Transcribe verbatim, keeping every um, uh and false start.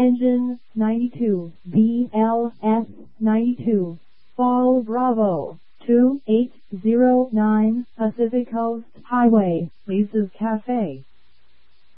Engine ninety-two, B L S ninety-two, Fall Bravo, two eight zero nine Pacific Coast Highway, Lisa's Cafe.